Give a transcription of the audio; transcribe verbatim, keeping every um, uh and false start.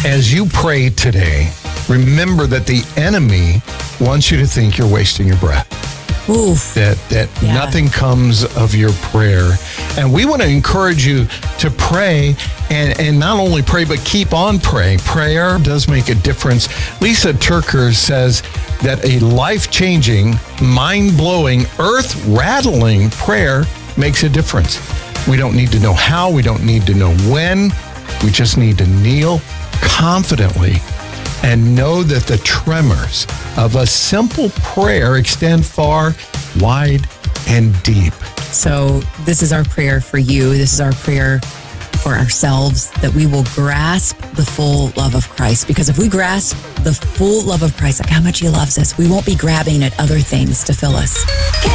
as you pray today, remember that the enemy wants you to think you're wasting your breath. Oof. That that Yeah. nothing comes of your prayer. And we want to encourage you to pray and, and not only pray, but keep on praying. Prayer does make a difference. Lisa Turker says that a life-changing, mind-blowing, earth-rattling prayer makes a difference. We don't need to know how. We don't need to know when. We just need to kneel confidently and know that the tremors of a simple prayer extend far, wide, and deep. So this is our prayer for you. This is our prayer for ourselves, that we will grasp the full love of Christ. Because if we grasp the full love of Christ, like how much he loves us, we won't be grabbing at other things to fill us.